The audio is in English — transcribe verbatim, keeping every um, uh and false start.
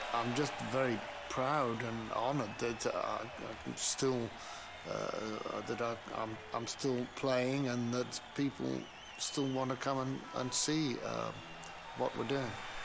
I'm just very proud and honoured that uh, I'm still uh, that I, I'm I'm still playing and that people still want to come and, and see uh, what we're doing.